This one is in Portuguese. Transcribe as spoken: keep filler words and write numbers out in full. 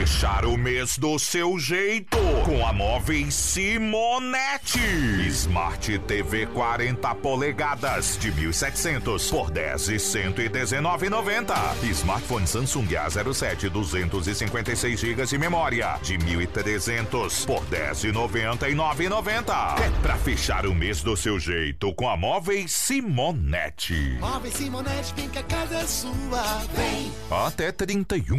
fechar o mês do seu jeito com a Móveis Simonetti. Smart T V quarenta polegadas de mil e setecentos por dez e cento e dezenove e noventa. Smartphone Samsung A zero sete duzentos e cinquenta e seis gigas de memória de mil e trezentos por dez e noventa e nove e noventa. É pra fechar o mês do seu jeito com a Móveis Simonetti. Móveis Simonetti, vem que a casa é sua. Vem. Até trinta e um